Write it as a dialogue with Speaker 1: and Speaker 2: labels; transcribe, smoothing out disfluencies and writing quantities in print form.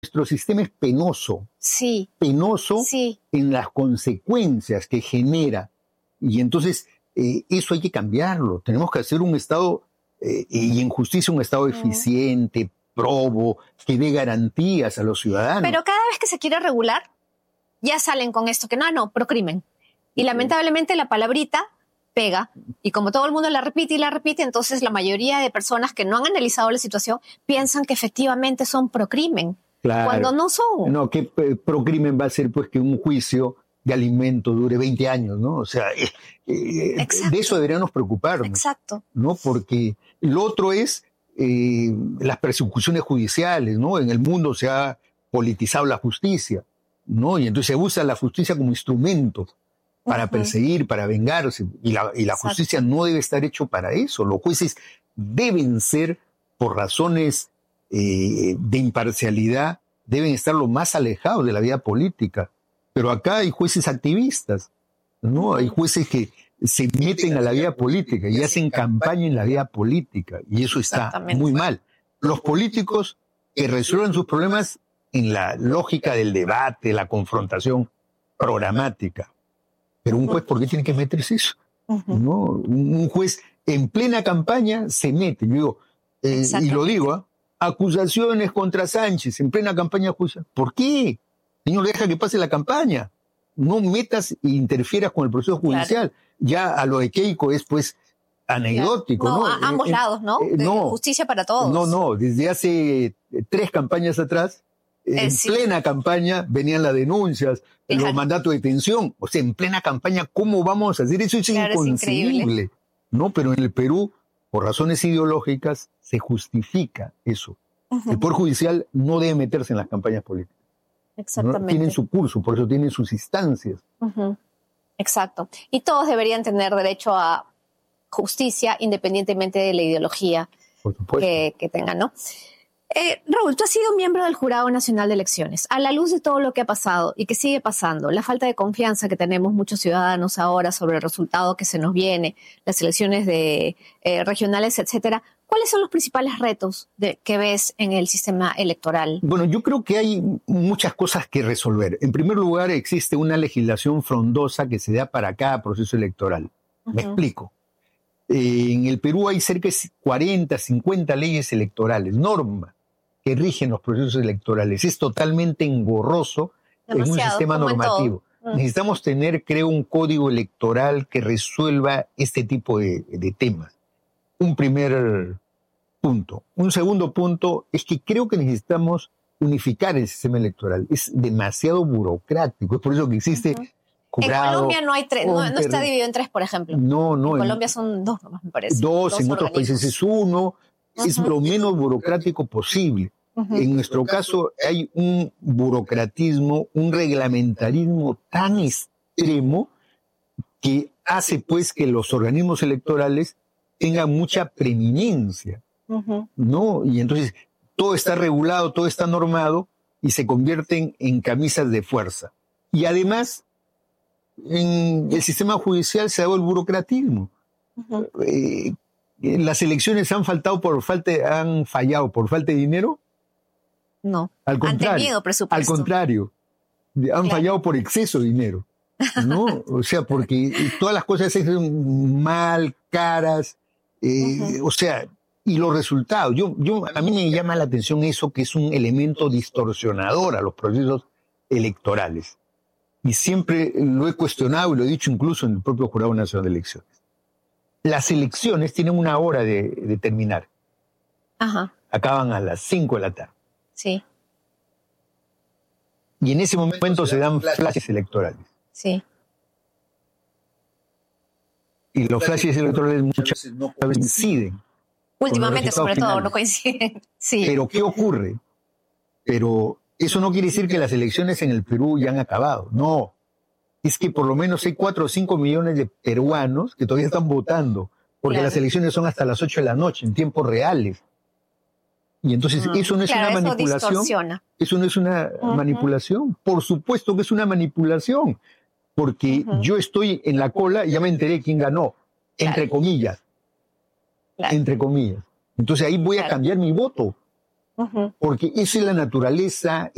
Speaker 1: nuestro sistema es penoso.
Speaker 2: Sí.
Speaker 1: Penoso
Speaker 2: Sí.
Speaker 1: en las consecuencias que genera. Y entonces eso hay que cambiarlo. Tenemos que hacer un Estado, y en justicia un Estado eficiente, probo, que dé garantías a los ciudadanos.
Speaker 2: Pero cada vez que se quiere regular, ya salen con esto, que no, procrimen. Y lamentablemente la palabrita pega, y como todo el mundo la repite y la repite, entonces la mayoría de personas que no han analizado la situación piensan que efectivamente son procrimen,
Speaker 1: Claro.
Speaker 2: cuando no son.
Speaker 1: No, que procrimen va a ser pues que un juicio de alimento dure 20 años, ¿no? O sea, de eso deberíamos preocuparnos.
Speaker 2: Exacto.
Speaker 1: ¿No? Porque lo otro es las persecuciones judiciales, ¿no? En el mundo se ha politizado la justicia, ¿no? Y entonces se usa la justicia como instrumento para perseguir, para vengarse. Y la justicia no debe estar hecho para eso. Los jueces deben ser, por razones de imparcialidad, deben estar lo más alejados de la vida política. Pero acá hay jueces activistas, ¿no? Hay jueces que se meten a la vida política y hacen campaña en la vida política. Y eso está muy mal. Los políticos que resuelven sus problemas en la lógica del debate, la confrontación programática. Pero un juez, ¿por qué tiene que meterse eso? ¿No? Un juez en plena campaña se mete. Yo digo, y lo digo, acusaciones contra Sánchez en plena campaña judicial. ¿Por qué? Señor, deja que pase la campaña. No metas e interfieras con el proceso judicial. Claro. Ya a lo de Keiko es pues anecdótico, ¿no?
Speaker 2: A ambos lados, ¿no?
Speaker 1: No.
Speaker 2: Justicia para todos.
Speaker 1: No. Desde hace 3 campañas atrás, en plena campaña venían las denuncias, los mandatos de detención. O sea, en plena campaña, ¿cómo vamos a hacer eso? Es inconcebible. No, pero en el Perú, por razones ideológicas, se justifica eso. El Poder Judicial no debe meterse en las campañas políticas.
Speaker 2: Exactamente.
Speaker 1: ¿No? Tienen su curso, por eso tienen sus instancias.
Speaker 2: Exacto. Y todos deberían tener derecho a justicia independientemente de la ideología que tengan, ¿no? Raúl, tú has sido miembro del Jurado Nacional de Elecciones. A la luz de todo lo que ha pasado y que sigue pasando, la falta de confianza que tenemos muchos ciudadanos ahora sobre el resultado que se nos viene, las elecciones regionales, etcétera, ¿cuáles son los principales retos que ves en el sistema electoral? Bueno,
Speaker 1: yo creo que hay muchas cosas que resolver. En primer lugar, existe una legislación frondosa que se da para cada proceso electoral. Me explico. En el Perú hay cerca de 40, 50 leyes electorales, normas que rigen los procesos electorales. Es totalmente engorroso en un sistema normativo. Necesitamos tener, creo, un código electoral que resuelva este tipo de temas. Un primer punto. Un segundo punto es que creo que necesitamos unificar el sistema electoral. Es demasiado burocrático. Es por eso que existe jurado.
Speaker 2: En Colombia no hay 3, no está dividido en 3, por ejemplo.
Speaker 1: No.
Speaker 2: En Colombia son 2 nomás, me parece.
Speaker 1: 2, en otros países es 1. Es lo menos burocrático posible. En nuestro caso hay un burocratismo, un reglamentarismo tan extremo que hace pues que los organismos electorales tengan mucha preeminencia, ¿no? Y entonces todo está regulado, todo está normado y se convierten en camisas de fuerza. Y además, en el sistema judicial se ha dado el burocratismo. ¿Las elecciones han fallado por falta de dinero?
Speaker 2: No.
Speaker 1: Al contrario,
Speaker 2: han tenido presupuesto.
Speaker 1: Al contrario, han fallado por exceso de dinero, ¿no? O sea, porque todas las cosas se hacen mal, caras, o sea, y los resultados. A mí me llama la atención eso, que es un elemento distorsionador a los procesos electorales. Y siempre lo he cuestionado y lo he dicho incluso en el propio Jurado Nacional de Elecciones. Las elecciones tienen una hora de terminar. Acaban a las 5 de la tarde.
Speaker 2: Sí.
Speaker 1: Y en ese momento se dan flashes electorales.
Speaker 2: Sí.
Speaker 1: Y los flashes electorales muchas veces no coinciden.
Speaker 2: Últimamente, sobre todo, no coinciden. Sí.
Speaker 1: Pero ¿qué ocurre? Pero eso no quiere decir que las elecciones en el Perú ya han acabado. No. Es que por lo menos hay 4 o 5 millones de peruanos que todavía están votando, porque las elecciones son hasta las 8 de la noche, en tiempos reales. Y entonces eso no es una manipulación. Eso no es una manipulación. Por supuesto que es una manipulación, porque yo estoy en la cola y ya me enteré quién ganó, entre comillas. Entre comillas. Entonces ahí voy a cambiar mi voto, porque esa es la naturaleza